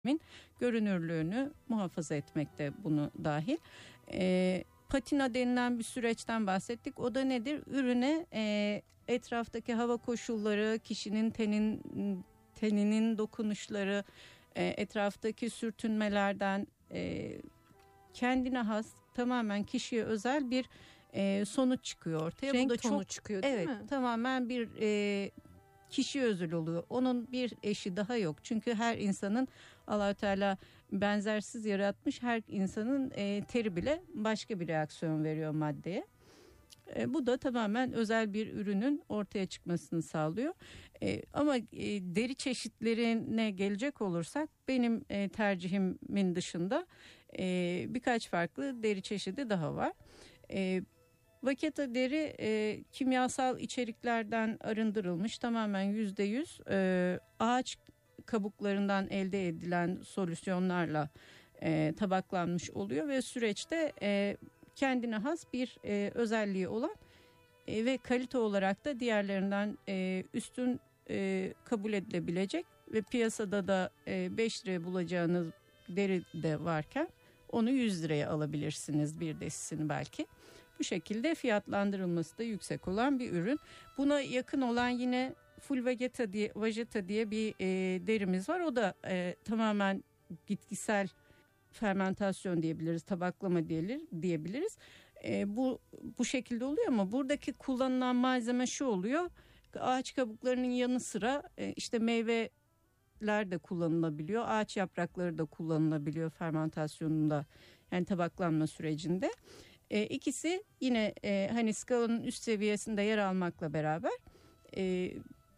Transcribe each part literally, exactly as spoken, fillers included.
görünürlüğünü muhafaza etmekte bunu dahil. E, patina denilen bir süreçten bahsettik. O da nedir? Ürüne e, etraftaki hava koşulları, kişinin tenin teninin dokunuşları, e, etraftaki sürtünmelerden e, kendine has, tamamen kişiye özel bir e, sonuç çıkıyor ortaya. Renk Bu da tonu çok, çıkıyor değil evet, mi? Tamamen bir e, kişi özel oluyor. Onun bir eşi daha yok. Çünkü her insanın Allah-u Teala benzersiz yaratmış. Her insanın e, teri bile başka bir reaksiyon veriyor maddeye. E, bu da tamamen özel bir ürünün ortaya çıkmasını sağlıyor. E, ama e, deri çeşitlerine gelecek olursak benim e, tercihimin dışında e, birkaç farklı deri çeşidi daha var. E, Vaketa deri e, kimyasal içeriklerden arındırılmış, tamamen yüzde yüz e, ağaç kabuklarından elde edilen solüsyonlarla e, tabaklanmış oluyor ve süreçte e, kendine has bir e, özelliği olan e, ve kalite olarak da diğerlerinden e, üstün e, kabul edilebilecek ve piyasada da e, beş liraya bulacağınız deri de varken onu yüz liraya alabilirsiniz, bir desisini belki. Bu şekilde fiyatlandırılması da yüksek olan bir ürün. Buna yakın olan yine full vegeta diye, vegeta diye bir e, derimiz var. O da e, tamamen bitkisel fermentasyon diyebiliriz, tabaklama diyebilir, diyebiliriz. E, bu bu şekilde oluyor ama buradaki kullanılan malzeme şu oluyor. Ağaç kabuklarının yanı sıra e, işte meyveler de kullanılabiliyor. Ağaç yaprakları da kullanılabiliyor fermentasyonunda, yani tabaklanma sürecinde. E, ikisi yine e, hani skalanın üst seviyesinde yer almakla beraber e,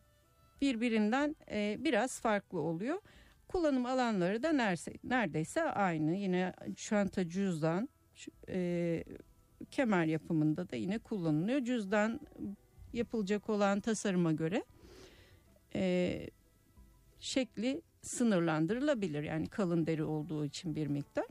birbirinden e, biraz farklı oluyor. Kullanım alanları da neredeyse, neredeyse aynı. Yine çanta, cüzdan, e, kemer yapımında da yine kullanılıyor. Cüzdan yapılacak olan tasarıma göre e, şekli sınırlandırılabilir. Yani kalın deri olduğu için bir miktar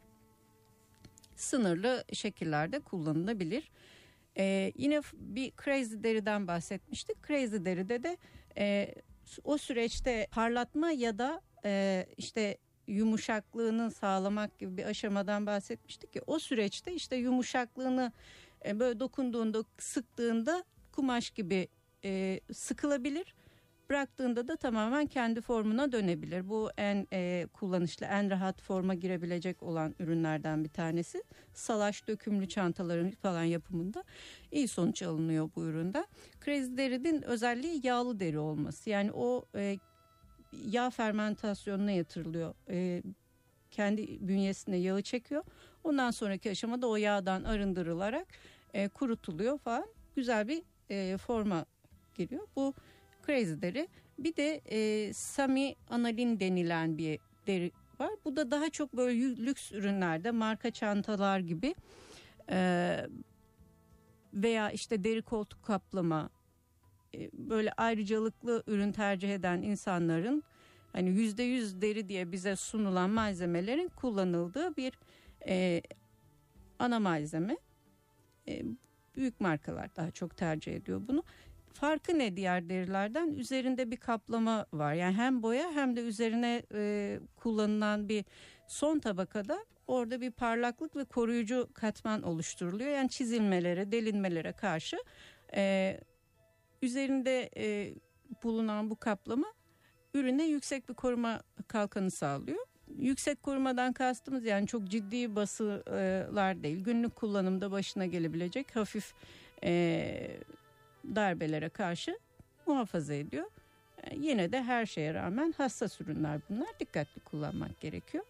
sınırlı şekillerde kullanılabilir. Ee, yine bir crazy deriden bahsetmiştik. Crazy deride de e, o süreçte parlatma ya da e, işte yumuşaklığını sağlamak gibi bir aşamadan bahsetmiştik ki o süreçte işte yumuşaklığını e, böyle dokunduğunda, sıktığında kumaş gibi e, sıkılabilir. Bıraktığında da tamamen kendi formuna dönebilir. Bu en e, kullanışlı, en rahat forma girebilecek olan ürünlerden bir tanesi. Salaş dökümlü çantaların falan yapımında iyi sonuç alınıyor bu üründe. Crazy derinin özelliği yağlı deri olması. Yani o e, yağ fermentasyonuna yatırılıyor. E, kendi bünyesine yağı çekiyor. Ondan sonraki aşamada o yağdan arındırılarak e, kurutuluyor falan. Güzel bir e, forma giriyor. Bu crazy deri. Bir de e, Sami Analin denilen bir deri var. Bu da daha çok böyle lüks ürünlerde, marka çantalar gibi e, veya işte deri koltuk kaplama, e, böyle ayrıcalıklı ürün tercih eden insanların hani yüzde yüz deri diye bize sunulan malzemelerin kullanıldığı bir e, ana malzeme. E, büyük markalar daha çok tercih ediyor bunu. Farkı ne diğer derilerden? Üzerinde bir kaplama var. Yani hem boya hem de üzerine e, kullanılan bir son tabakada orada bir parlaklık ve koruyucu katman oluşturuluyor. Yani çizilmelere, delinmelere karşı e, üzerinde e, bulunan bu kaplama ürüne yüksek bir koruma kalkanı sağlıyor. Yüksek korumadan kastımız yani çok ciddi basılar değil. Günlük kullanımda başına gelebilecek hafif e, darbelere karşı muhafaza ediyor. E, yine de her şeye rağmen hassas ürünler bunlar. Dikkatli kullanmak gerekiyor.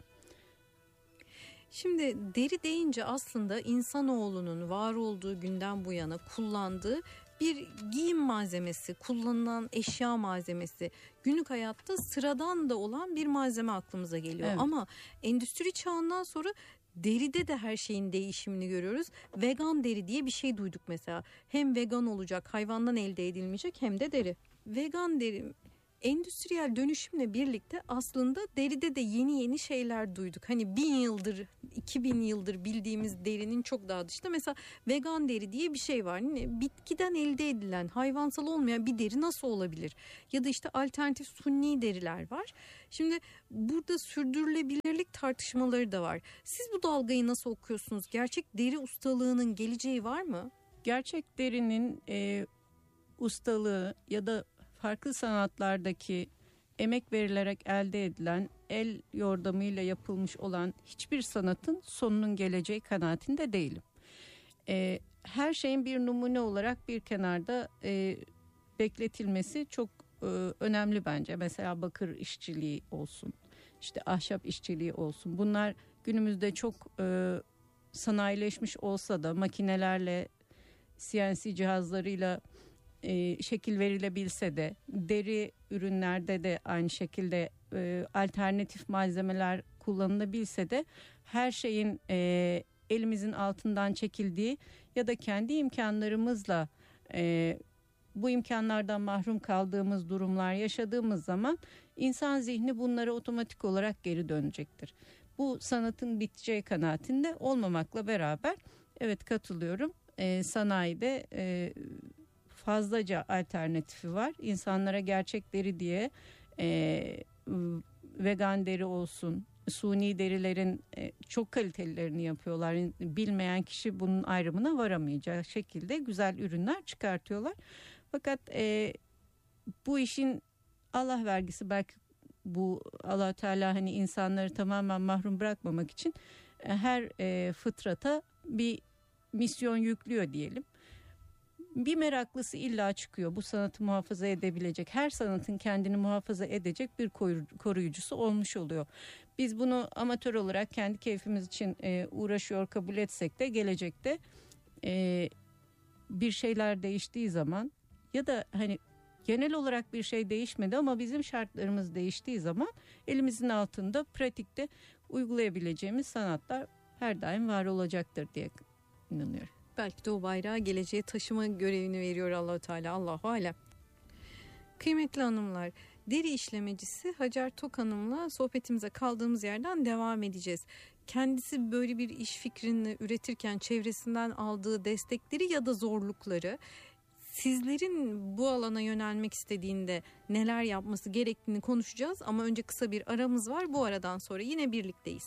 Şimdi deri deyince aslında insanoğlunun var olduğu günden bu yana kullandığı bir giyim malzemesi, kullanılan eşya malzemesi, günlük hayatta sıradan da olan bir malzeme aklımıza geliyor. Evet. Ama endüstri çağından sonra deride de her şeyin değişimini görüyoruz. Vegan deri diye bir şey duyduk mesela. Hem vegan olacak, hayvandan elde edilmeyecek hem de deri. Vegan deri endüstriyel dönüşümle birlikte aslında deride de yeni yeni şeyler duyduk. Hani bin yıldır, iki bin yıldır bildiğimiz derinin çok daha dışında mesela vegan deri diye bir şey var. Yani bitkiden elde edilen, hayvansal olmayan bir deri nasıl olabilir? Ya da işte alternatif sunni deriler var. Şimdi burada sürdürülebilirlik tartışmaları da var. Siz bu dalgayı nasıl okuyorsunuz? Gerçek deri ustalığının geleceği var mı? Gerçek derinin e, ustalığı ya da farklı sanatlardaki emek verilerek elde edilen, el yordamıyla yapılmış olan hiçbir sanatın sonunun geleceği kanaatinde değilim. E, her şeyin bir numune olarak bir kenarda e, bekletilmesi çok e, önemli bence. Mesela bakır işçiliği olsun, işte ahşap işçiliği olsun. Bunlar günümüzde çok e, sanayileşmiş olsa da makinelerle, C N C cihazlarıyla e, şekil verilebilse de, deri ürünlerde de aynı şekilde e, alternatif malzemeler kullanılabilse de her şeyin e, elimizin altından çekildiği ya da kendi imkanlarımızla e, bu imkanlardan mahrum kaldığımız durumlar yaşadığımız zaman insan zihni bunlara otomatik olarak geri dönecektir. Bu sanatın biteceği kanaatinde olmamakla beraber evet katılıyorum. E, sanayide e, fazlaca alternatifi var. İnsanlara gerçek deri diye e, vegan deri olsun, suni derilerin e, çok kalitelilerini yapıyorlar. Bilmeyen kişi bunun ayrımına varamayacağı şekilde güzel ürünler çıkartıyorlar. Fakat e, bu işin Allah vergisi, belki bu Allah Teala hani insanları tamamen mahrum bırakmamak için e, her e, fıtrata bir misyon yüklüyor diyelim. Bir meraklısı illa çıkıyor. Bu sanatı muhafaza edebilecek, her sanatın kendini muhafaza edecek bir koruyucusu olmuş oluyor. Biz bunu amatör olarak kendi keyfimiz için e, uğraşıyor kabul etsek de gelecekte e, bir şeyler değiştiği zaman ya da hani genel olarak bir şey değişmedi ama bizim şartlarımız değiştiği zaman elimizin altında pratikte uygulayabileceğimiz sanatlar her daim var olacaktır diye inanıyorum. Belki de o bayrağı geleceğe taşıma görevini veriyor Allah-u Teala. Allahu alem. Kıymetli hanımlar, deri işlemecisi Hacer Tok Hanım'la sohbetimize kaldığımız yerden devam edeceğiz. Kendisi böyle bir iş fikrini üretirken çevresinden aldığı destekleri ya da zorlukları, sizlerin bu alana yönelmek istediğinde neler yapması gerektiğini konuşacağız. Ama önce kısa bir aramız var. Bu aradan sonra yine birlikteyiz.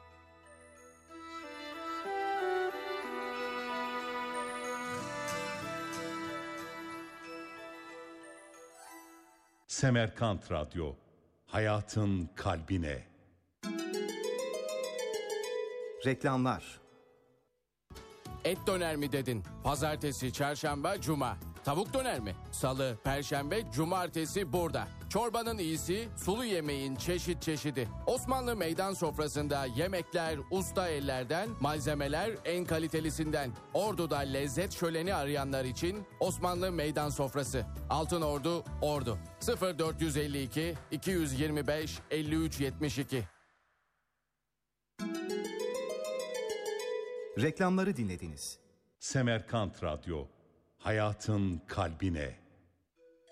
Semerkant Radyo, hayatın kalbine. Reklamlar. Et döner mi dedin? Pazartesi, çarşamba, cuma. Tavuk döner mi? Salı, perşembe, cumartesi burada. Çorbanın iyisi, sulu yemeğin çeşit çeşidi. Osmanlı meydan sofrasında yemekler usta ellerden, malzemeler en kalitelisinden. Ordu'da lezzet şöleni arayanlar için Osmanlı meydan sofrası. Altınordu, Ordu. sıfır dört yüz elli iki iki yüz yirmi beş elli üç yetmiş iki. Reklamları dinlediniz. Semerkant Radyo, hayatın kalbine.